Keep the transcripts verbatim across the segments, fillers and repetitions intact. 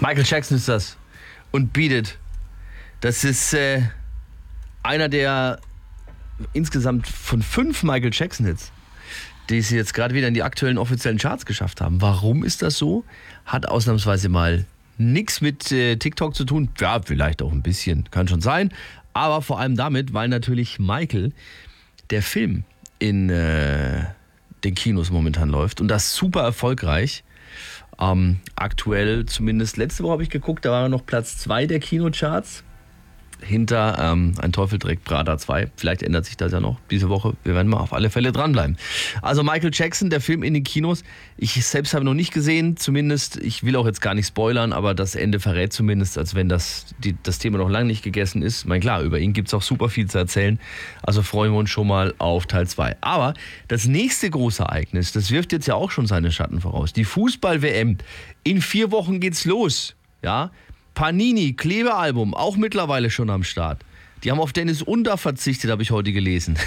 Michael Jackson ist das. Und Beat It. Das ist äh, einer der insgesamt von fünf Michael Jackson-Hits, die sie jetzt gerade wieder in die aktuellen offiziellen Charts geschafft haben. Warum ist das so? Hat ausnahmsweise mal nichts mit äh, TikTok zu tun. Ja, vielleicht auch ein bisschen, kann schon sein. Aber vor allem damit, weil natürlich Michael, der Film, in äh, den Kinos momentan läuft und das super erfolgreich. Ähm, aktuell, zumindest letzte Woche habe ich geguckt, da war er noch Platz zwei der Kinocharts. Hinter ähm, Ein Teufel trägt Prada zwei. Vielleicht ändert sich das ja noch diese Woche. Wir werden mal auf alle Fälle dranbleiben. Also Michael Jackson, der Film in den Kinos. Ich selbst habe noch nicht gesehen, zumindest. Ich will auch jetzt gar nicht spoilern, aber das Ende verrät zumindest, als wenn das, die, das Thema noch lange nicht gegessen ist. Ich meine, klar, über ihn gibt es auch super viel zu erzählen. Also freuen wir uns schon mal auf Teil zwei. Aber das nächste große Ereignis, das wirft jetzt ja auch schon seine Schatten voraus. Die Fußball-W M. In vier Wochen geht's los. Ja, Panini, Klebealbum, auch mittlerweile schon am Start. Die haben auf Dennis Undaff verzichtet, habe ich heute gelesen.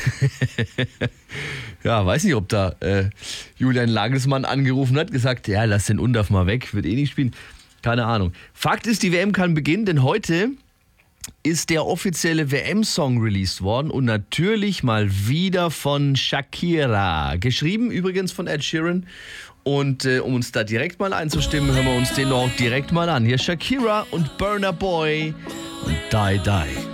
Ja, weiß nicht, ob da äh, Julian Nagelsmann angerufen hat, gesagt, ja, lass den Undaff mal weg, wird eh nicht spielen. Keine Ahnung. Fakt ist, die W M kann beginnen, denn heute ist der offizielle W M-Song released worden und natürlich mal wieder von Shakira. Geschrieben übrigens von Ed Sheeran. Und äh, um uns da direkt mal einzustimmen, hören wir uns den auch direkt mal an. Hier Shakira und Burna Boy und Die Die.